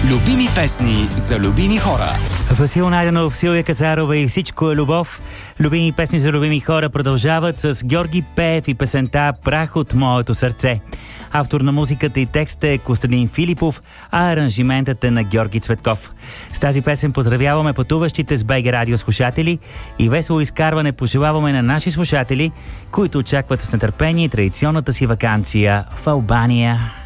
Любими песни за любими хора. Васил Найденов, Силвия Кацарова и Всичко е любов. Любими песни за любими хора продължават с Георги Пеев и песента «Прах от моето сърце». Автор на музиката и текста е Костадин Филипов, а аранжиментът е на Георги Цветков. С тази песен поздравяваме пътуващите с БГ Радио слушатели и весело изкарване пожелаваме на наши слушатели, които очакват с нетърпение традиционната си ваканция в Албания.